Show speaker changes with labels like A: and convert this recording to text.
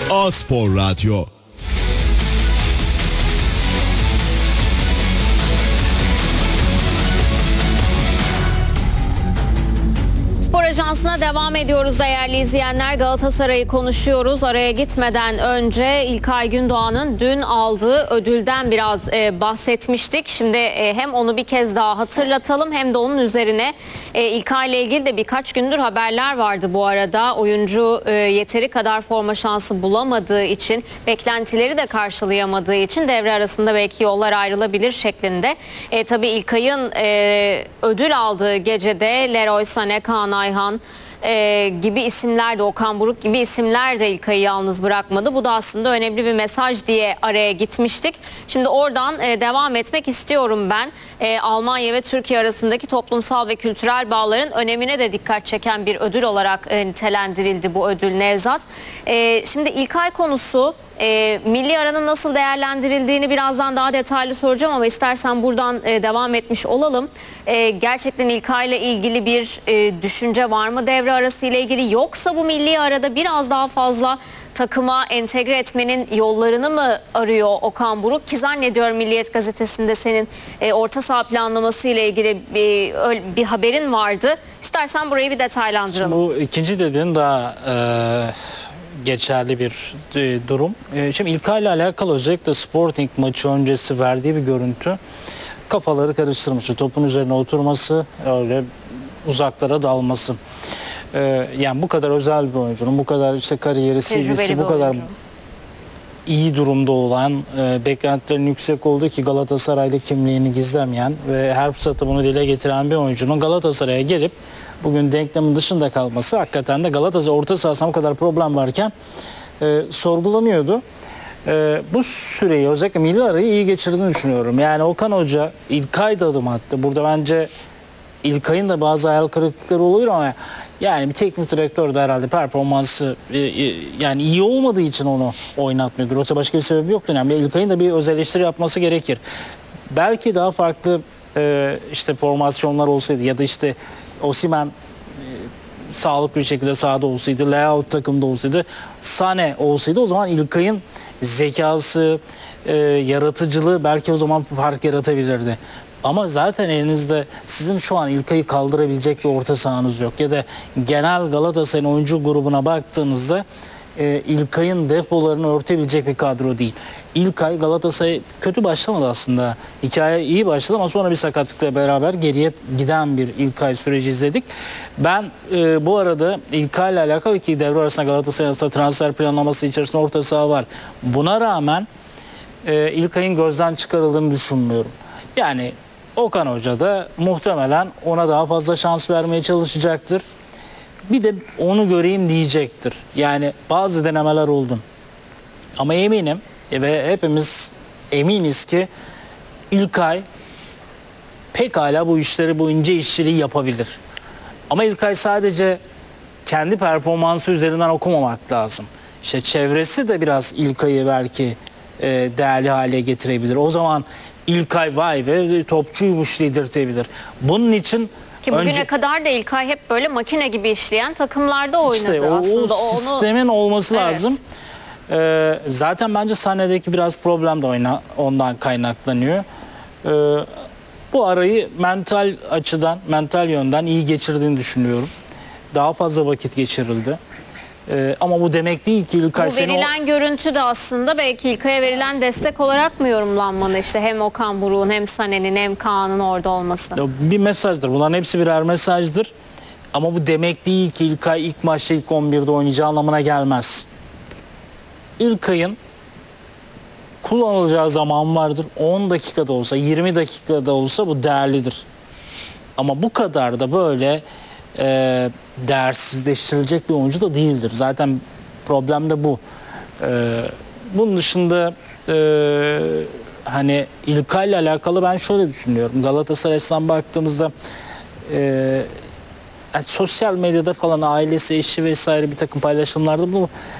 A: A-Spor Radyo.
B: Spor Ajansı'na devam ediyoruz değerli izleyenler. Galatasaray'ı konuşuyoruz. Araya gitmeden önce İlkay Gündoğan'ın dün aldığı ödülden biraz bahsetmiştik. Şimdi hem onu bir kez daha hatırlatalım hem de onun üzerine İlkay'la ilgili de birkaç gündür haberler vardı bu arada. Oyuncu yeteri kadar forma şansı bulamadığı için, beklentileri de karşılayamadığı için devre arasında belki yollar ayrılabilir şeklinde. Tabii İlkay'ın ödül aldığı gecede Leroy Sané, Kaan Ayhan gibi isimler de, Okan Buruk gibi isimler de İlkay'ı yalnız bırakmadı. Bu da aslında önemli bir mesaj diye araya gitmiştik. Şimdi oradan devam etmek istiyorum ben. Almanya ve Türkiye arasındaki toplumsal ve kültürel bağların önemine de dikkat çeken bir ödül olarak nitelendirildi bu ödül Nevzat. Şimdi İlkay konusu, milli aranın nasıl değerlendirildiğini birazdan daha detaylı soracağım ama istersen buradan devam etmiş olalım. Gerçekten İlkay'la ilgili bir düşünce var mı devre arası ile ilgili, yoksa bu milli arada biraz daha fazla takıma entegre etmenin yollarını mı arıyor Okan Buruk? Ki zannediyorum Milliyet Gazetesi'nde senin orta saha planlaması ile ilgili bir haberin vardı. İstersen burayı bir detaylandıralım.
C: Şimdi bu ikinci dediğin daha geçerli bir durum. Şimdi İlkay'la alakalı özellikle Sporting maçı öncesi verdiği bir görüntü kafaları karıştırmıştı. Topun üzerine oturması, öyle uzaklara dalması. Yani bu kadar özel bir oyuncunun, bu kadar işte kariyeri, CV'si bu kadar iyi durumda olan, beklentilerin yüksek olduğu ki Galatasaraylı kimliğini gizlemeyen ve her fırsatta bunu dile getiren bir oyuncunun Galatasaray'a gelip bugün denklemin dışında kalması, hakikaten de Galatasaray orta sahasında bu kadar problem varken sorgulanıyordu. Bu süreyi, özellikle milli arayı iyi geçirdiğini düşünüyorum. Yani Okan Hoca İlkay da adım attı. Burada bence İlkay'ın da bazı hayal kırıklıkları oluyor ama yani bir teknik direktör de herhalde performansı yani iyi olmadığı için onu oynatmıyordur. Yoksa başka bir sebebi yoktur. Yani İlkay'ın da bir öz eleştiri yapması gerekir. Belki daha farklı işte formasyonlar olsaydı ya da işte Osimhen sağlıklı bir şekilde sahada olsaydı, layout takımda olsaydı, Sané olsaydı, o zaman İlkay'ın zekası, yaratıcılığı belki o zaman fark yaratabilirdi. Ama zaten elinizde sizin şu an İlkay'ı kaldırabilecek bir orta sahanız yok. Ya da genel Galatasaray'ın oyuncu grubuna baktığınızda İlkay'ın depolarını örtebilecek bir kadro değil. İlkay, Galatasaray kötü başlamadı aslında. Hikaye iyi başladı ama sonra bir sakatlıkla beraber geriye giden bir İlkay süreci izledik. Ben bu arada İlkay'la alakalı ki devre arasında Galatasaray arasında transfer planlaması içerisinde orta saha var. Buna rağmen İlkay'ın gözden çıkarıldığını düşünmüyorum. Yani Okan Hoca da muhtemelen ona daha fazla şans vermeye çalışacaktır. Bir de onu göreyim diyecektir. Yani bazı denemeler oldu. Ama eminim ve hepimiz eminiz ki İlkay pekala bu işleri, bu ince işçiliği yapabilir. Ama İlkay sadece kendi performansı üzerinden okumamak lazım. İşte çevresi de biraz İlkay'ı belki değerli hale getirebilir. O zaman İlkay vay be topçuymuş dedirtebilir. Bunun için
B: ki bugüne kadar da İlkay hep böyle makine gibi işleyen takımlarda oynadı
C: işte
B: aslında.
C: O sistemin olması lazım. Zaten bence sahnedeki biraz problem de ondan kaynaklanıyor. Bu arayı mental açıdan, mental yönden iyi geçirdiğini düşünüyorum. Daha fazla vakit geçirildi. Ama bu demek değil ki İlkay
B: bu verilen görüntü de aslında belki İlkay'a verilen destek olarak mı yorumlanmalı, işte hem Okan Buruk'un hem Sané'nin hem Kaan'ın orada olması?
C: Bir mesajdır. Bunların hepsi birer mesajdır. Ama bu demek değil ki İlkay ilk maçta ilk 11'de oynayacağı anlamına gelmez. İlkay'ın kullanılacağı zaman vardır. 10 dakikada olsa, 20 dakikada olsa bu değerlidir. Ama bu kadar da böyle değersizleştirilecek bir oyuncu da değildir. Zaten problem de bu. Bunun dışında hani İlkay'la alakalı ben şöyle düşünüyorum. Galatasaray'dan baktığımızda sosyal medyada falan ailesi, eşi vesaire bir takım paylaşımlarda bunu